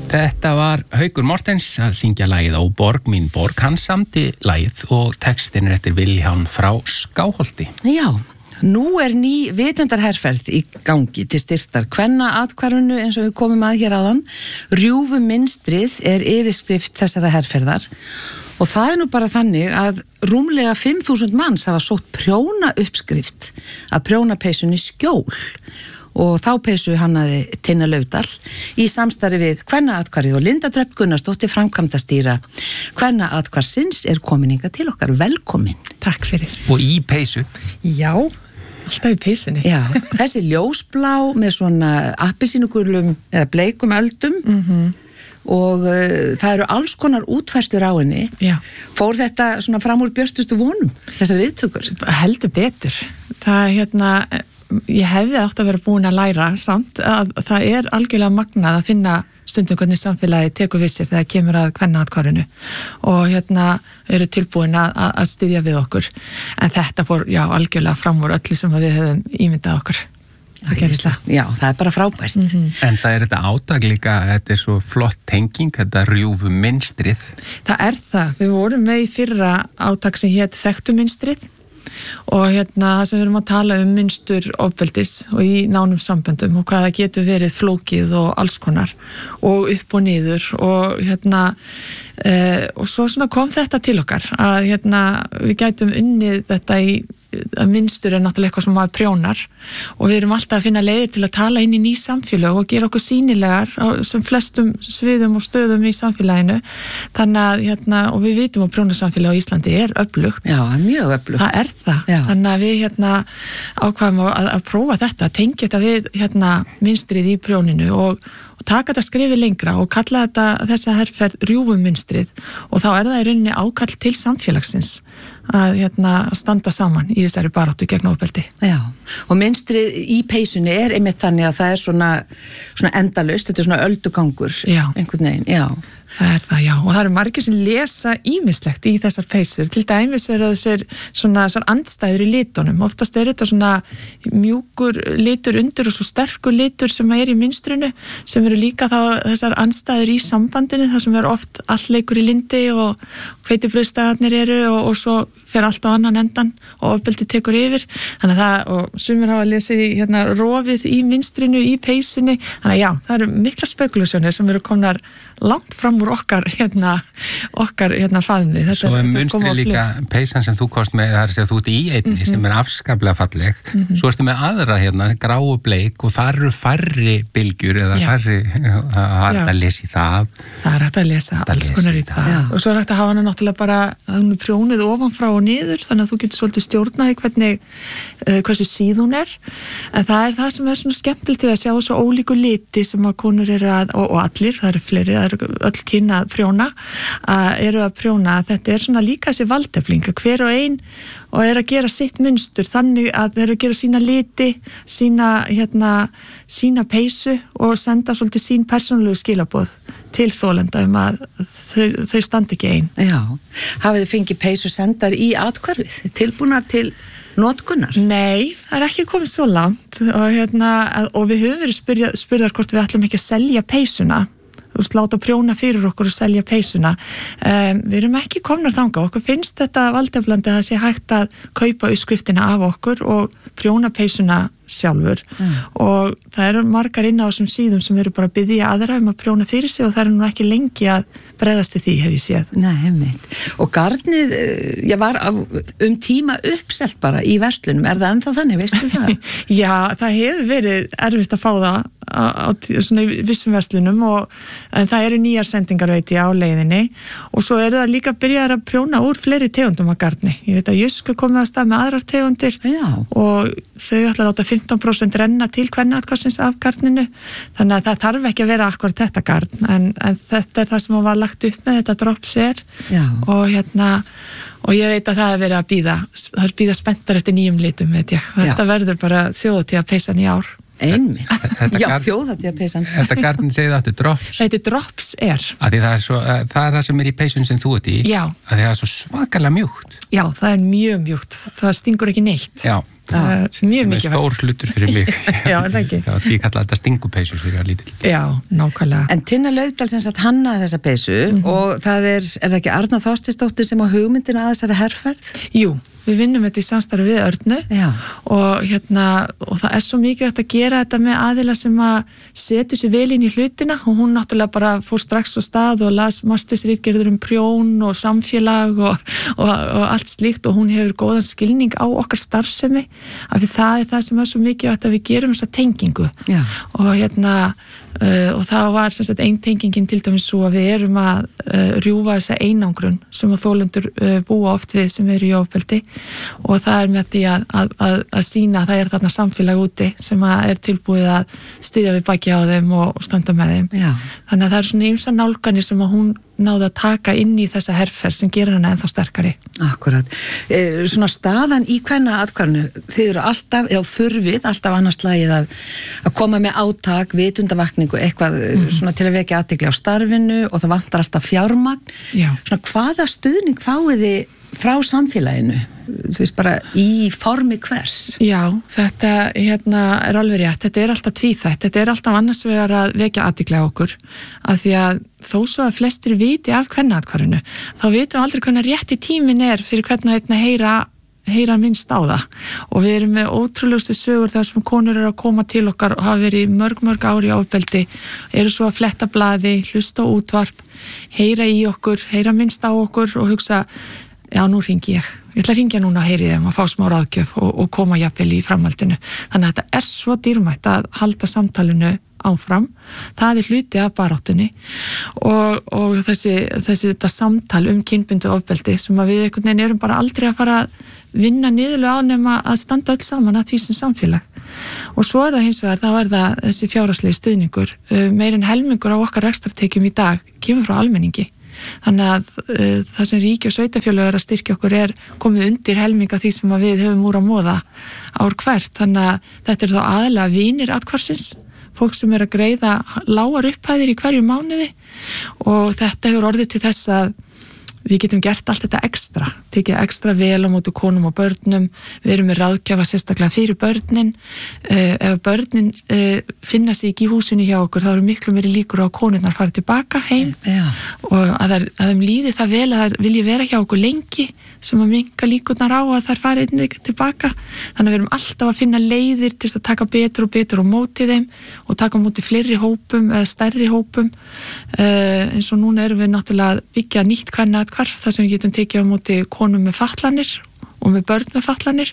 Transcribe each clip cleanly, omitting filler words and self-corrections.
Þetta var Haukur Mortens að syngja lagið Ó borg mín borg. Hann samdi lagið og textin eftir Vilhjálm frá Skáholti. Já, nú ný vitundarherferð í gangi til styrktar kvennaathvarfinu eins og við komum að hér áðan. Rjúfuminstrið yfirskrift þessara herferðar og það nú bara þannig að rúmlega 5.000 manns hafa sótt prjóna uppskrift að prjónapeysunni Skjól og þá peysu hannaði Tinna Laufdal í samstarfi við Kvennaathvarfið og Linda Dröfn Gunnarsdóttir framkvæmdastýra Kvennaathvarfsins komin hingað til okkar. Velkomin. Takk fyrir. Og í peysu. Já, alltaf í peysunni. Já, þessi ljósblá með svona appelsínugulum eða bleikum öldum og það eru alls konar útfærslur á henni. Já. Fór þetta svona fram úr björtustu vonum, þessar viðtökur? Heldur betur. Það ég hefði átt að vera búin að læra samt að það algjörlega magnað að finna stundum hvernig samfélagi tekur við sér þegar kemur að kvennaathvarfinu og eru tilbúin að styðja við okkur. En þetta fór, algjörlega fram úr öllu sem við hefðum ímyndað okkur. Já, það bara frábært. En það þetta átak líka, þetta svo flott tenging, þetta rjúfuminstrið. Það það. Við vorum með í fyrra átak sem hét Þekktuminstrið og það sem við erum að tala mynstur ofbeldis og í nánum samböndum og hvað það getur verið flókið og alls konar og upp og niður og og svo kom þetta til okkar að við gætum unnið þetta að mynstur náttúrulega eitthvað sem maður prjónar og við erum alltaf að finna leiðir til að tala inn í ný samfélag og gera okkur sýnilegar á sem flestum sviðum og stöðum í samfélaginu þannig að og við vitum að prjónasamfélag á Íslandi öflugt. Já, mjög öflugt. Það það. Já. Þannig að við ákvaðum að prófa þetta, tengja þetta við mynstrið í prjóninu og taka þetta skrifi lengra og kalla þessa herferð rjúfuminstrið og þá það í rauninni ákall til samfélagsins að standa saman í þessari baráttu gegn ofbeldi. Já, og mynstrið í peysunni einmitt þannig að það svona endalaust, þetta svona öldugangur. Já. Einhvern veginn, já. Það já, og það eru margir sem lesa ýmislegt í þessar peysur, til dæmis þessar andstæður í litunum, oftast þetta svona mjúkur litur undir og svo sterkur litur sem í mynstrinu, sem eru líka þá þessar andstæður í sambandinu, það sem oft allt leikur í lindi og hveitibrauðsdagarnir og svo fer allt á annan endan og ofbeldi tekur yfir, þannig að og sumir hafa lesið í rofið í mynstrinu, í peysunni, þannig að já, það eru mikla spekulasjónir sem eru komnar langt fram úr okkar faðmi. Svo munstrið líka peysan sem þú komst með, það að þú ert í einni sem afskaplega falleg, svo ertu með aðra grá og bleik og það eru færri bylgjur eða færri, það að lesa í það. Það hægt að lesa alls konar í það. Já. Og svo hægt að hafa hana náttúrulega bara, hún prjónuð ofanfrá og niður, þannig að þú getur svolítið stjórnaði hversu síð hún en það það sem svona skemmtilegt við að sjá svo ólíku liti sem að konur eru og allir, það eru fleiri, það eru öll kyn að prjóna, eru að prjóna, þetta svona líka þessi valdefling, hver og ein og að gera sitt munstur þannig að þeir eru að gera sína liti, sína peysu og senda svolítið sín persónulegu skilaboð til þolenda að þau standi ekki ein. Já, hafið þið fengið peysu sendar í athvarfið, tilbúnar til notkunar? Nei, það ekki komið svo langt og við höfum verið spurðar hvort við ætlum ekki að selja peysuna láta prjóna fyrir okkur og selja peysuna. Við erum ekki komnar þangað. Okkur finnst þetta valdeflandi að það sé hægt að kaupa uppskriftina af okkur og prjóna peysuna sjálfur og það eru margar inn á þessum síðum sem eru bara að biðja aðra að prjóna fyrir sig og það eru nú ekki lengi að bregðast til því, hef ég séð. Nei, einmitt. Og garnið, ég var tíma uppselt bara í verslunum, það ennþá þannig, veistu það? Já, það hefur verið erfitt að fá það á svona vissum verslunum en það eru nýjar sendingar veit ég á leiðinni og svo eru það líka byrjaðar að prjóna úr fleiri tegundum af garni. Ég veit að Jysk komið að stað með aðrar tegundir og þau ætla að láta 15% renna til kvennaathvarfsins af garninu, þannig að það þarf ekki að vera akkurat þetta garn en þetta það sem var lagt upp með, þetta drops og ég veit að það verið að bíða spenntar eftir nýjum litum, veit ég. Þetta verður bara þjóðhátíðarpeysan í ár. Einmitt. Já, þjóðhátíðarpeysan. Þetta garn segið aftur drops. Þetta drops Það það sem í peysun sem þú ert í. Já. Að það svo svakalega mjúkt. Já, það mjög mjúkt. Það stingur ekki neitt. Já. sem mjög mikið stór hlutur fyrir mig. Já, er það ekki? Já, ég kalla þetta stingupeysur fyrir að lítil. Já, nákvæmlega. En Tinna Laufdal sem sagt hannaði þessa peysu og það er það ekki Arna Þorsteinsdóttir sem á hugmyndina að þessari herferð? Jú, við vinnum þetta í samstarfi við Örnu og það er svo mikið að gera þetta með aðila sem að setja sér vel inn í hlutina og hún náttúrulega bara fór strax á stað og las mastersritgerður prjón og samfélag og allt slíkt og hún hefur góðan skilning á okkar starfsemi af því það er það sem er svo mikið að við gerum þessa tengingu og það var sem sagt ein tengingin til dæmis svo að við erum að rjúfa þessa einangrun sem að þolendur búa oft við sem eru í ofbeldi og það er með því að sýna að það er þarna samfélag úti sem að er tilbúið að styðja við baki á þeim og standa með þeim. Já. Þannig að það er svona ýmsar nálganir sem að hún náði að taka inn í þessa herferð sem gerir hana ennþá sterkari. Akkurat. Svona staðan í kvennaathvarfinu, þið eru alltaf, eða þurfið alltaf annars slagið að koma með átak, vitundavakningu, eitthvað svona til að vekja athygli á starfinu og það vantar alltaf fjármagn. Já. Svona hvaða stuðning fáið þið frá samfélaginu, þú veist bara í formi hvers? Já, þetta er alveg rétt, þetta er alltaf tvíþætt, þetta er alltaf annars vegar að vekja athygli á okkur, af því að þó svo að flestir viti af kvennaathvarfinu, þá vitum við aldrei hvernig rétti tíminn er fyrir hvernig heyra minnst á það og við erum með ótrúlegustu sögur þar sem konur eru að koma til okkar og hafa verið mörg ári í ofbeldi, eru svo að fletta blaði, hlusta á útvarp, heyra í okkur, heyra minnst á okkur og hugsa já, nú hringi ég ætla að hringja núna að heyri þeim og fá smá ráðgjöf og koma jafnvel í framhaldinu. Þannig að þetta er svo dýrmætt að halda samtalinu áfram. Það er hluti af baráttunni og þetta samtal kynbundið ofbeldi sem að við einhvern veginn erum bara aldrei að fara að vinna niðurlega á nema að standa öll saman að því sem samfélag. Og svo er það hins vegar, þá er það þessi fjárhagslegi stuðningur. Meir en helmingur á okkar rekstrartekjum í dag kemur frá almenningi. Þannig að það sem ríki og sveitarfélög að styrkja okkur er komið undir helminga því sem við höfum úr að móða ár hvert. Þannig að þetta er þá aðalega vinir athvarfsins, fólk sem er að greiða lágar upphæðir í hverju mánuði og þetta hefur orðið til þess að við getum gert allt þetta ekstra, tekið ekstra vel á móti konum og börnum, við erum með ráðgjafa sérstaklega fyrir börnin, ef börnin finna sig ekki í húsinu hjá okkur, þá eru miklu meiri líkur á að konurnar fara tilbaka heim og að þeim líði það vel að þær vilji vera hjá okkur lengi sem að minnka líkurnar á að þær fara einnig tilbaka, þannig að við erum alltaf að finna leiðir til að taka betur á móti þeim og taka á móti fleiri hópum eða stærri hópum eins og núna erum við náttúrulega að byggja nýtt kvennaathvarf þar sem við getum tekið á móti konum með fatlanir og með börn með fatlanir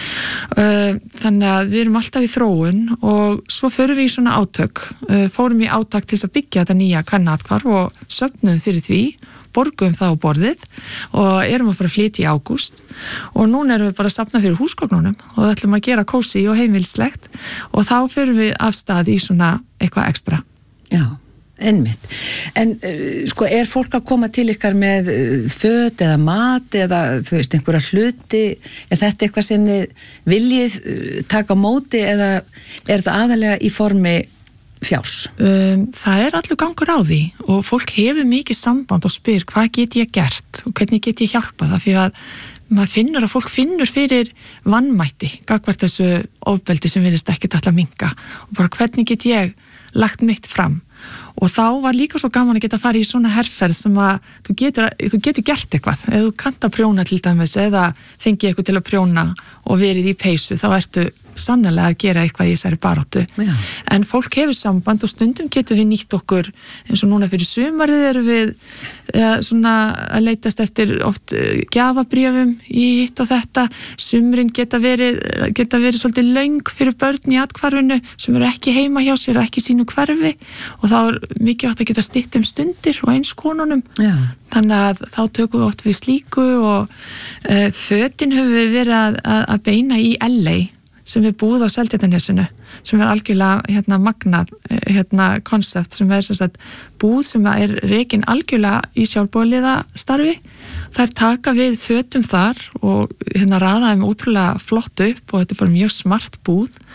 þannig að við erum alltaf í þróun og svo förum við í svona átök fórum í átak til að byggja þetta nýja kvennaathvarf og söfnum fyrir því borgum það á borðið og erum að fara að flytja í ágúst og núna erum við bara að safna fyrir húsgögnunum og ætlum að gera kósí og heimilslegt og þá förum við af stað í svona eitthvað ekstra. Já, einmitt. En sko, er fólk að koma til ykkar með föt eða mat eða þú veist, einhverja hluti, er þetta eitthvað sem þið viljið taka á móti eða er þetta aðalega í formi fjárs? Það er allur gangur á því og fólk hefur mikið samband og spyr hvað get ég gert og hvernig get ég hjálpað það fyrir að maður finnur að fólk finnur fyrir vannmætti gagnvart þessu ofbeldi sem virðist ekkert alltaf minnka og bara hvernig get ég lagt mitt fram og þá var líka svo gaman að geta að fara í svona herferð sem að þú getur gert eitthvað eða þú kannt að prjóna til dæmis eða fengið eitthvað til að prjóna og verið í peysu þá ertu sannlega að gera eitthvað í þessari baráttu en fólk hefur samband og stundum getur við nýtt okkur eins og núna fyrir sumarið erum við svona að leitast eftir oft gjafabréfum í hitt og þetta sumrin geta verið svolítið löng fyrir börn í athvarfinu sem eru ekki heima hjá sér og ekki sínu hverfi og þá er mikið átt að geta stytt stundir og eins konunum þannig að þá tökum við oft við slíku og fötin höfum við verið að beina í LA sem við búið á Seltjarnarnesinu sem er algjörlega magnað konsept sem er sem sagt, búð sem er rekin algjörlega í sjálfboðaliða starfi þær taka við fötum þar og raða þeim ótrúlega flott upp og þetta er bara mjög smart búð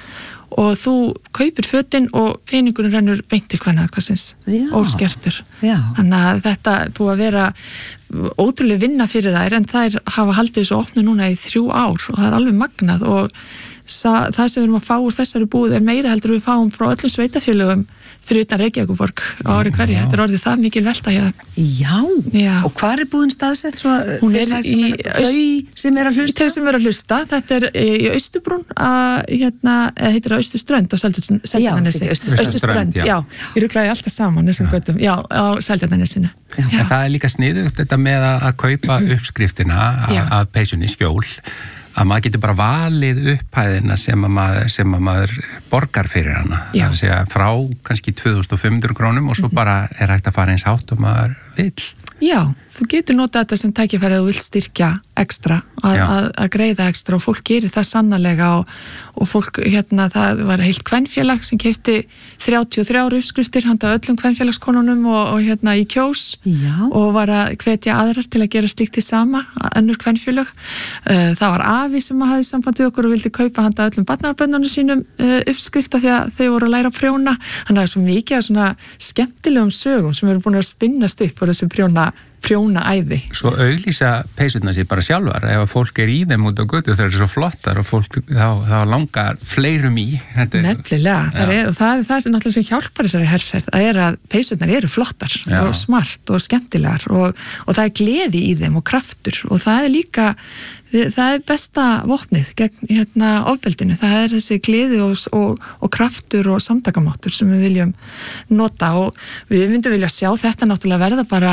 og þú kaupir fötin og peningurinn rennur beint til Kvennaathvarfsins óskertur. Þannig að þetta er búið að vera ótrúlega vinna fyrir þær en þær hafa haldið þessu opnu núna í 3 ár og það er alveg magnað og það sem við erum að fá úr þessari búið er meira heldur við fáum frá öllum sveitafélögum fyrir utan Reykjavíkurborg á ári hverju. Þetta er orðið það mikil velta hjá þeim. Já, og hvar er búin staðsett svo hún er í þau sem er að hlusta? Þau sem er að hlusta, þetta er í Austurbrún heitir það Austurströnd á Seltjarnarnesi. Austurströnd, já. Ég ruglaði alltaf saman þessum göttum, já, á Seltjarnarnesinu. En það er líka sniðugt þetta með að kaupa uppskriftina að peysunni Skjól að maður getur bara valið upphæðina sem að maður borgar fyrir hana. Það er að segja frá kannski 2.500 krónum og svo bara er hægt að fara eins hátt og maður vill. Já, þú getur notað þetta sem tækifæri að þú vilt styrkja ekstra, að greiða ekstra og fólk gerir það sannarlega og fólk, það var heilt kvenfélag sem keypti 33 uppskriftir handa öllum kvenfélagskonunum og í Kjós og var að hvetja aðrar til að gera slíkt í sama, önnur kvenfélag. Það var afi sem hafði samband við okkur og vildi kaupa handa öllum barnabönnunum sínum uppskrifta því að þau voru að læra að prjóna. Þannig að það er svo mikið af svona skemmtilegum sögum sem eru búin að spinnast upp á þessu prjónaæði. Svo auglýsa peysurnar sér bara sjálfar ef að fólk er í þeim út á götu þau eru svo flottar og fólk þá langar fleirum í. Nefnilega, það er það sem náttúrulega sem hjálpar þessari herferð að peysurnar eru flottar og smart og skemmtilegar og það er gleði í þeim og kraftur og það er líka það er besta vopnið gegn ofbeldinu, það er þessi gleði og kraftur og samtakamáttur sem við viljum nota og við myndum vilja sjá þetta náttúrulega verða bara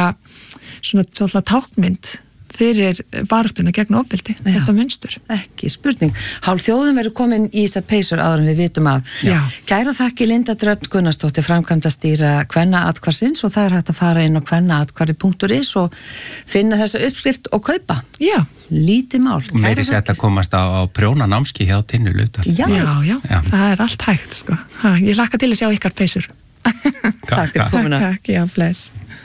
svona tákmynd fyrir baráttuna gegn ofbeldi, þetta munstur. Ekki spurning. Hálf þjóðum verður komin í þessar peysur áður en við vitum af. Kæra þakki Linda Dröfn Gunnarsdóttir, framkvæmdastýra Kvennaathvarfsins og það er hægt að fara inn á kvennaathvarfi.is og finna þessa uppskrift og kaupa. Já. Lítið mál. Meiri sett að komast á prjónanámski hjá Tinnu Laufdal. Já, það er allt hægt, sko. Ég hlakka til að sjá ykkar peysur. Takk fyrir komuna. Takk, já, bless.